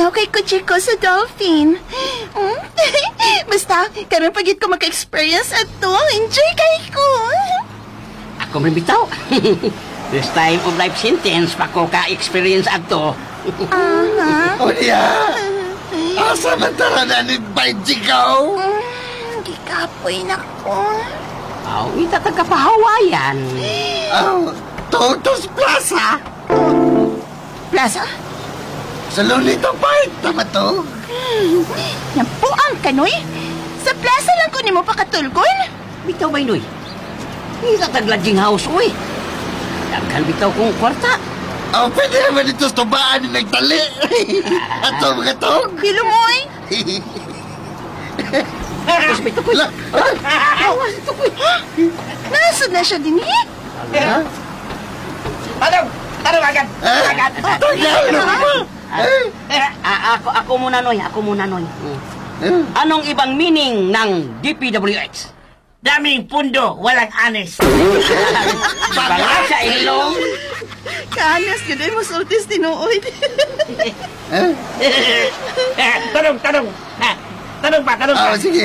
Mingaw kay Kuchiko sa dolphin. Basta, karon pagit ko maka-experience ato. Enjoy kay ko. Ako rin bitaw. This time of life sentence, pa ko ka-experience ato. Aha. Unya! Asa man tara na ni Bajikaw? Gikapoy na ko. Aw, itataga pa Hawaiian. Totos Plaza! Plaza? Sa Lunito Park, tama to? Nampuang kanoy? Sa plaza lang ko ni mo pakatulgon? Bitaw ba inoy? Itatag lodging house, uy. Daghan bitaw kong kwarta. Pwede naman ito sa tubaan ni nagtali. Ato mga tog. Bilumoy? Tapos bitaw ko. Nasod na siya din eh? Tanong agad. Agad. Ako muna, Noy. Anong ibang meaning ng DPWH? Daming pundo, walang anis. Bala sa ilong. Kaanas ka din mo sultis tinuod. Tanong. Tanong pa. Sige.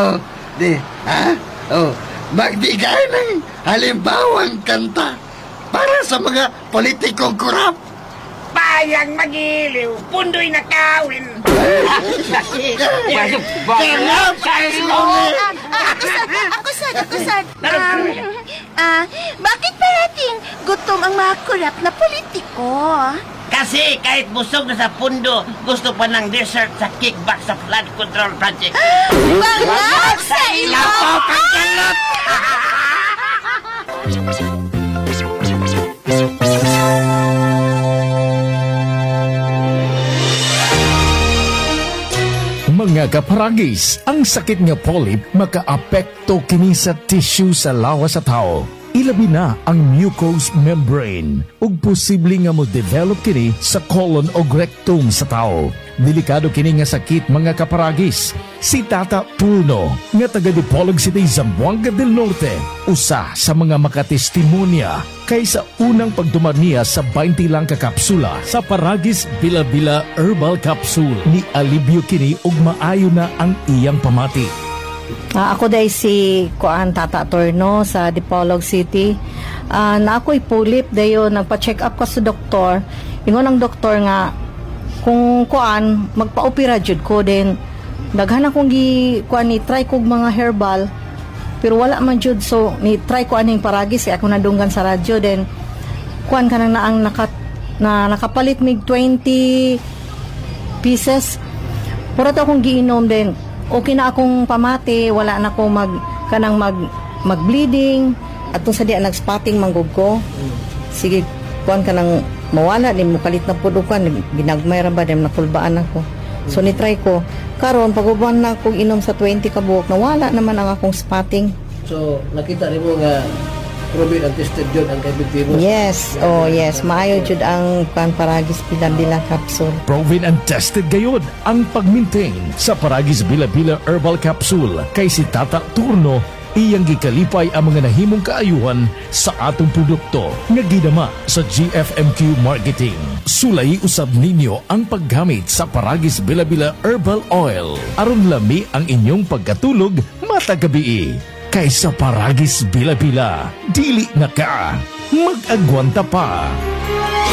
Magbigay ng halimbawang kanta para sa mga politikong kurap. Bayang magiliw, pundo'y nakawin. Kurap sa ilong. Ako sad. Bakit parating gutom ang mga kurap na politiko? Kasi kahit busog na sa pundo, gusto pa ng dessert sa kickback sa flood control project. Bangag sa ilong! Mga kaparagis, ang sakit nga polyp makaapekto kini sa tissue sa lawas sa tao. Ilabi na ang mucous membrane ug posible nga mo develop kini sa colon o rectum sa tao. Delikado kini nga sakit mga kaparagis. Si Tata Turno nga taga Dipolog City, Zamboanga del Norte, usa sa mga makatestimonya kaysa unang pagdumar niya sa 20 lang ka kapsula sa Paragis Bila-Bila Herbal Capsule ni alibyo kini ug maayo na ang iyang pamati. Ako day si Tata Torno sa Dipolog City. Na ako'y pulip dayo nagpa-check up ko sa doktor. Ingon ang doktor nga kung magpa-opera jud ko din. Daghan akong ni try kog mga herbal pero wala man jud, so ni try ko aning Paragis ako nadunggan sa radyo then kanang naang nakapalit mig 20 pieces. Pura to akong giinom din. Okay na akong pamati, wala na ko mag-bleeding, at sa diya nag-spotting manggog ko. Sige, kanang mawala, din mo palit na po dukan, ginagmay ra ba, din nakulbaan ako. So ni-try ko. Karon pag-uban na akong inom sa 20 kabuok, nawala naman ang akong spotting. So, nakita rin mo nga proven and tested yun ang epidemic. Yes, maayo jud ang Paragis Bila-Bila Capsule. Proven and tested gayud ang pag-maintain sa Paragis Bila-Bila Herbal Capsule kay si Tata Turno iyang gikalipay ang mga nahimong kaayuhan sa atong produkto nga gidama sa GFMQ Marketing. Sulay usab ninyo ang paggamit sa Paragis Bila-Bila Herbal Oil aron lami ang inyong pagkatulog matag gabi. Kaysa Paragis Bila-Bila, dili na ka mag-agwanta pa.